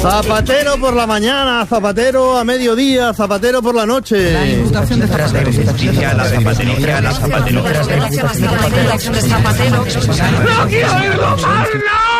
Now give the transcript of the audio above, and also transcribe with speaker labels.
Speaker 1: Zapatero por la mañana, zapatero a mediodía, zapatero por la noche.
Speaker 2: La Diputación de Zapatero.
Speaker 3: La zapatería, la zapatería.
Speaker 2: ¡No quiero oírlo más, no!